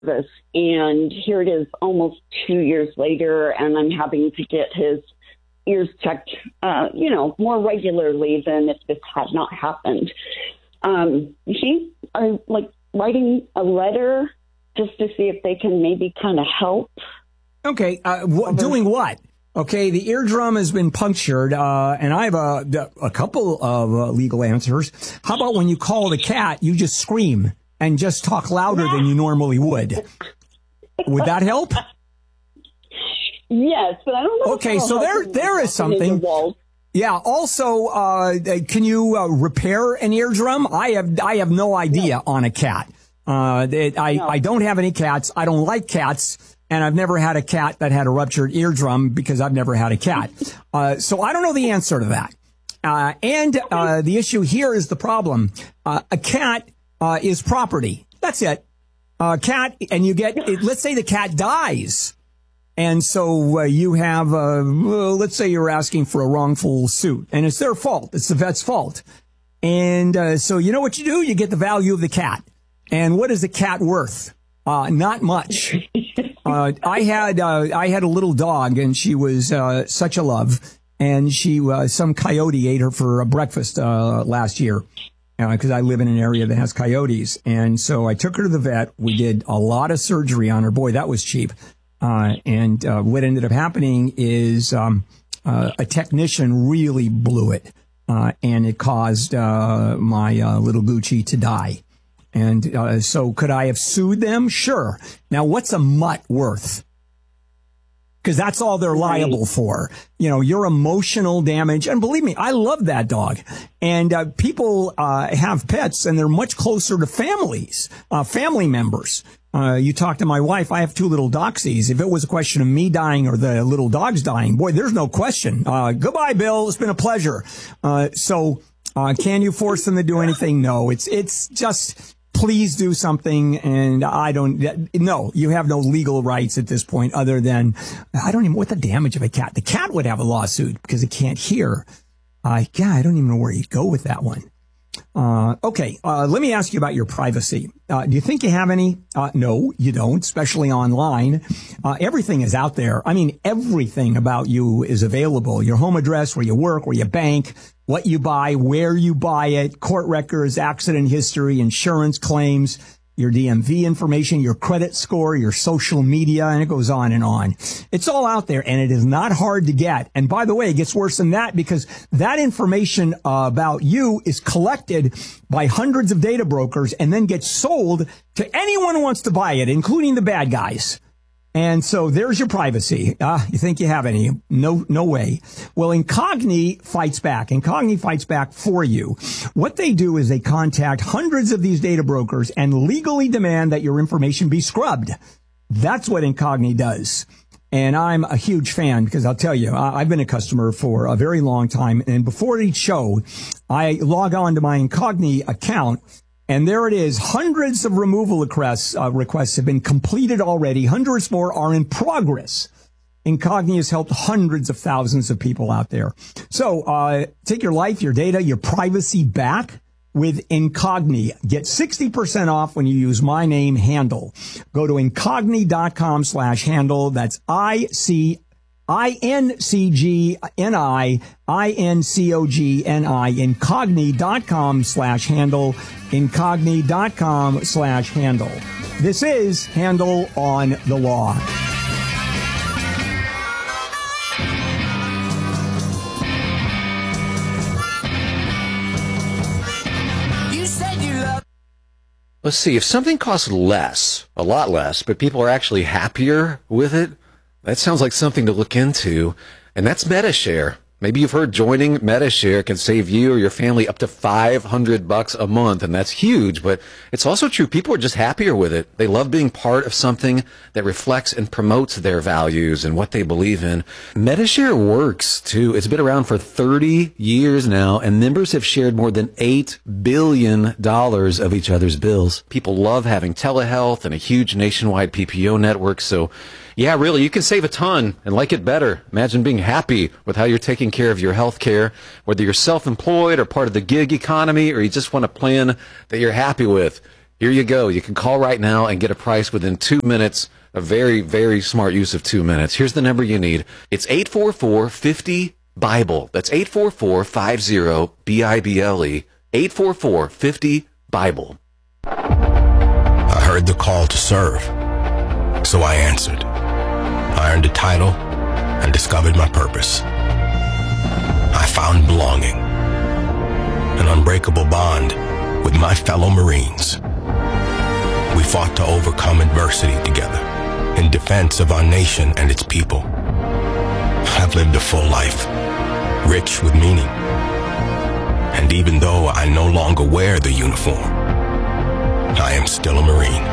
this. And here it is almost 2 years later, and I'm having to get his ears checked, more regularly than if this had not happened. He's writing a letter just to see if they can maybe kind of help. Okay, doing what? Okay, the eardrum has been punctured, and I have a couple of legal answers. How about when you call the cat, you just scream and just talk louder than you normally would? Would that help? Yes, but I don't know. Okay, so there is something. Yeah. Also, can you repair an eardrum? I have no idea on a cat. I don't have any cats. I don't like cats. And I've never had a cat that had a ruptured eardrum because I've never had a cat. So I don't know the answer to that. The issue here is the problem. A cat is property. That's it. Cat, and you get, let's say the cat dies. And so you have, let's say you're asking for a wrongful suit. And it's their fault. It's the vet's fault. And so you know what you do? You get the value of the cat. And what is the cat worth? Not much. I had a little dog, and she was such a love, and some coyote ate her for breakfast last year because I live in an area that has coyotes, and so I took her to the vet. We did a lot of surgery on her. Boy, that was cheap. And what ended up happening is a technician really blew it, and it caused my little Gucci to die. And so could I have sued them? Sure. Now, what's a mutt worth? Because that's all they're liable for. Your emotional damage. And believe me, I love that dog. And people have pets, and they're much closer to family members. You talk to my wife, I have 2 little doxies. If it was a question of me dying or the little dog's dying, boy, there's no question. Goodbye, Bill. It's been a pleasure. Can you force them to do anything? No, it's just... Please do something, and no, you have no legal rights at this point other than, I don't even know what the damage of a cat. The cat would have a lawsuit because it can't hear. I don't even know where you go with that one. Okay, let me ask you about your privacy. Do you think you have any? No, you don't, especially online. Everything is out there. I mean, everything about you is available. Your home address, where you work, where you bank, what you buy, where you buy it, court records, accident history, insurance claims, your DMV information, your credit score, your social media, and it goes on and on. It's all out there, and it is not hard to get. And by the way, it gets worse than that because that information about you is collected by hundreds of data brokers and then gets sold to anyone who wants to buy it, including the bad guys. And so there's your privacy. You think you have any? No way. Well, Incogni fights back. Incogni fights back for you. What they do is they contact hundreds of these data brokers and legally demand that your information be scrubbed. That's what Incogni does. And I'm a huge fan because I'll tell you, I've been a customer for a very long time. And before each show, I log on to my Incogni account. And there it is. Hundreds of removal requests have been completed already. Hundreds more are in progress. Incogni has helped hundreds of thousands of people out there. So take your life, your data, your privacy back with Incogni. Get 60% off when you use my name, Handel. Go to Incogni.com/Handel. That's INCGNI, Incogni.com/Handel, Incogni.com/Handel. This is Handel on the Law. Let's see, if something costs less, a lot less, but people are actually happier with it, that sounds like something to look into, and that's Medi-Share. Maybe you've heard joining Medi-Share can save you or your family up to $500 a month, and that's huge, but it's also true. People are just happier with it. They love being part of something that reflects and promotes their values and what they believe in. Medi-Share works, too. It's been around for 30 years now, and members have shared more than $8 billion of each other's bills. People love having telehealth and a huge nationwide PPO network, so yeah, really, you can save a ton and like it better. Imagine being happy with how you're taking care of your health care, whether you're self-employed or part of the gig economy, or you just want a plan that you're happy with. Here you go. You can call right now and get a price within 2 minutes. A very, very smart use of 2 minutes. Here's the number you need. It's 844-50-BIBLE. That's 844-50-BIBLE. 844-50-BIBLE. I heard the call to serve, so I answered. I earned a title and discovered my purpose. I found belonging, an unbreakable bond with my fellow Marines. We fought to overcome adversity together in defense of our nation and its people. I've lived a full life, rich with meaning. And even though I no longer wear the uniform, I am still a Marine.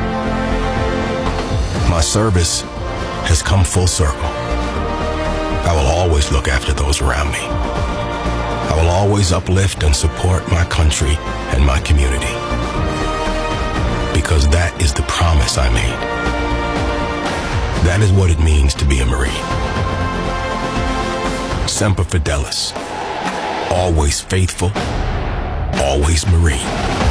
My service has come full circle. I will always look after those around me. I will always uplift and support my country and my community. Because that is the promise I made. That is what it means to be a Marine. Semper Fidelis. Always faithful, always Marine.